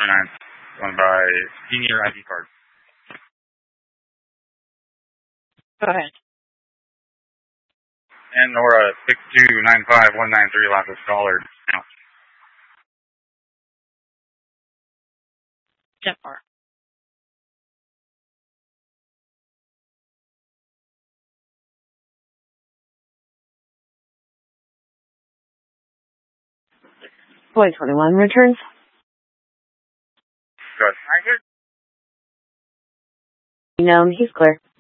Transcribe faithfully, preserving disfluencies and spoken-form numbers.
four nine, going by senior I D card. Go ahead. And Nora six two nine five one nine three, lots of scholars. Now. Jetbar. Boy twenty-one returns. Good. Known, he's clear.